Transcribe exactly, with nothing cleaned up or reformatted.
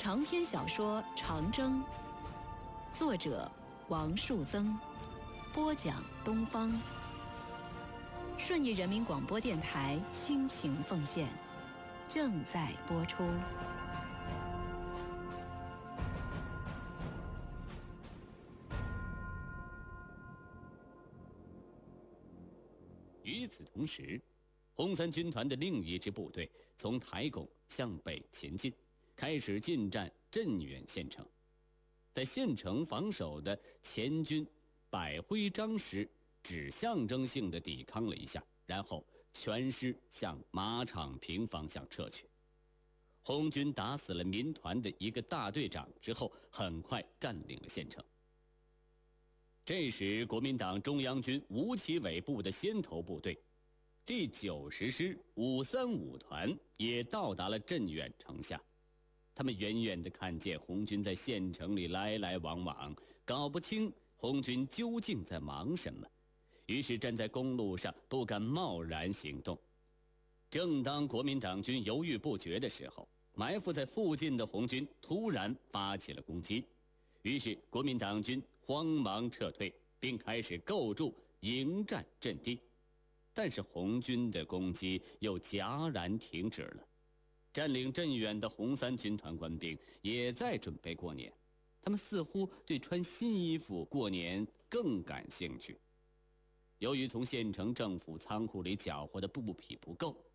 长篇小说《长征》，作者王树增，播讲东方。顺义人民广播电台倾情奉献，正在播出。 与此同时，红三军团的另一支部队从台拱向北前进，开始进占镇远县城。在县城防守的前军百辉章师只象征性地抵抗了一下，然后全师向马场坪方向撤去。红军打死了民团的一个大队长之后，很快占领了县城。这时国民党中央军吴奇伟部的先头部队第九十师五三五团也到达了镇远城下。他们远远地看见红军在县城里来来往往，搞不清红军究竟在忙什么，于是站在公路上不敢贸然行动。正当国民党军犹豫不决的时候，埋伏在附近的红军突然发起了攻击，于是国民党军慌忙撤退，并开始构筑迎战阵地。但是红军的攻击又戛然停止了。占领镇远的红三军团官兵也在准备过年，他们似乎对穿新衣服过年更感兴趣。由于从县城政府仓库里缴获的布匹不够，